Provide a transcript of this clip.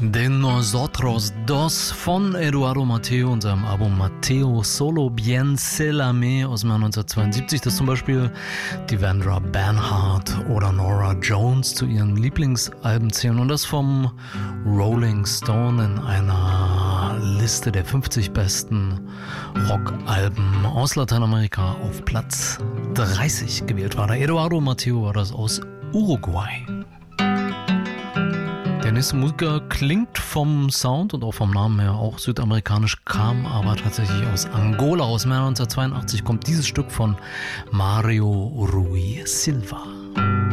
De Nosotros Dos von Eduardo Mateo und seinem Album Mateo Solo Bien Se La Me aus dem Jahr 1972, das zum Beispiel Devendra Banhart oder Norah Jones zu ihren Lieblingsalben zählen und das vom Rolling Stone in einer Liste der 50 besten Rockalben aus Lateinamerika auf Platz 30 gewählt war. Der Eduardo Mateo war das aus Uruguay. Der nächste Musiker klingt vom Sound und auch vom Namen her auch südamerikanisch, kam aber tatsächlich aus Angola. Aus dem Jahr 1982 kommt dieses Stück von Mario Rui Silva.